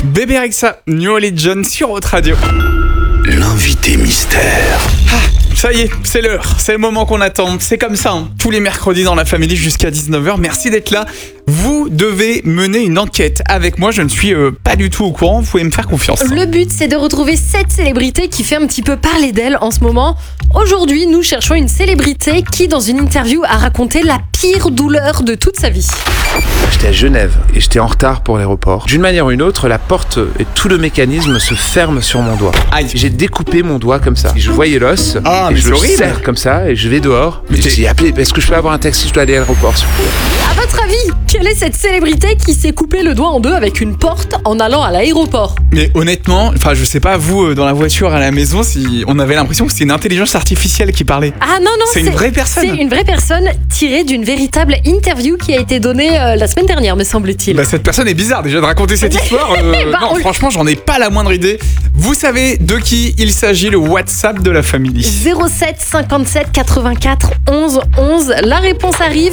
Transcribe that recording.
Bébé Rexha, New Religion sur Haute Radio. L'invité mystère. Ça y est, c'est l'heure, c'est le moment qu'on attend. C'est comme ça, tous les mercredis dans la famille jusqu'à 19h. Merci d'être là. Vous devez mener une enquête avec moi. Je ne suis pas du tout au courant. Vous pouvez me faire confiance. Le but, c'est de retrouver cette célébrité qui fait un petit peu parler d'elle en ce moment. Aujourd'hui, nous cherchons une célébrité qui, dans une interview, a raconté la pire douleur de toute sa vie. J'étais à Genève et j'étais en retard pour l'aéroport. D'une manière ou une autre, la porte et tout le mécanisme se ferme sur mon doigt. Aïe. J'ai découpé mon doigt comme ça. Et je voyais l'os. Ah, et mais je c'est le horrible. serre comme ça et je vais dehors. Mais J'ai appelé, est-ce que je peux avoir un taxi? Je dois aller à l'aéroport, s'il vous plaît. À votre avis, quelle est cette célébrité qui s'est coupé le doigt en deux avec une porte en allant à l'aéroport? Mais honnêtement, je sais pas, vous, dans la voiture, à la maison, si on avait l'impression que c'était une intelligence artificielle qui parlait. Ah non, C'est une vraie personne. C'est une vraie personne tirée d'une véritable interview qui a été donnée la semaine dernière, me semble-t-il. Cette personne est bizarre déjà de raconter cette histoire. Non, franchement, j'en ai pas la moindre idée. Vous savez de qui il s'agit, le WhatsApp de la famille? 07 57 84 11 11. La réponse arrive.